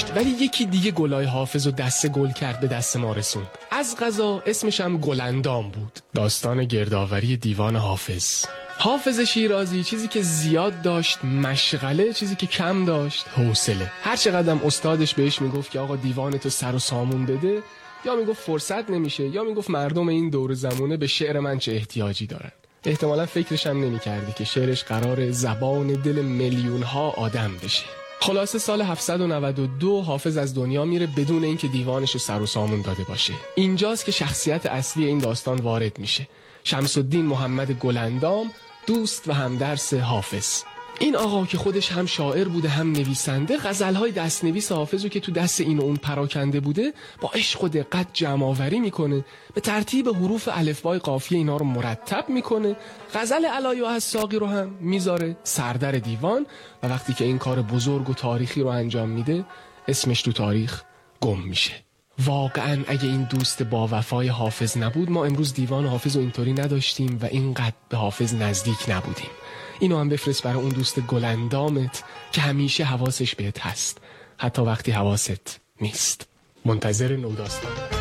ولی یکی دیگه گلای حافظ و دست گل کرد به دست ما رسوند. از قضا اسمش هم گلندام بود. داستان گردآوری دیوان حافظ. حافظ شیرازی چیزی که زیاد داشت مشغله، چیزی که کم داشت حوصله. هر چقدر استادش بهش میگفت که آقا دیوان تو سر و سامون بده، یا میگفت فرصت نمیشه، یا میگفت مردم این دور زمونه به شعر من چه احتیاجی دارن. احتمالا فکرش هم نمی‌کردی که شعرش قرار زبان دل میلیون ها آدم بشه. خلاصه سال 792 حافظ از دنیا میره بدون اینکه دیوانش رو سر و سامون داده باشه. اینجاست که شخصیت اصلی این داستان وارد میشه. شمس الدین محمد گلندام، دوست و همدرس حافظ. این آقا که خودش هم شاعر بوده هم نویسنده، غزل‌های دست‌نویس حافظ رو که تو دست این و اون پراکنده بوده با عشق و دقت جمع‌آوری میکنه، به ترتیب حروف الفبای قافیه اینا رو مرتب میکنه. غزل علای و حساقی رو هم میذاره سردر دیوان و وقتی که این کار بزرگ و تاریخی رو انجام میده اسمش تو تاریخ گم میشه. واقعا اگه این دوست با وفای حافظ نبود ما امروز دیوان حافظ رو اینطوری نداشتیم و اینقدر به حافظ نزدیک نبودیم. اینو هم بفرست برای اون دوست گلندامت که همیشه حواسش بهت هست، حتی وقتی حواست نیست. منتظر نوداستان.